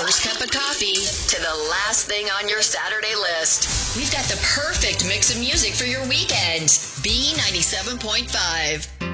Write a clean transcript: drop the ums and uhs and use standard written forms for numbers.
first cup of coffee to the last thing on your Saturday list. We've got the perfect mix of music for your weekend. B97.5.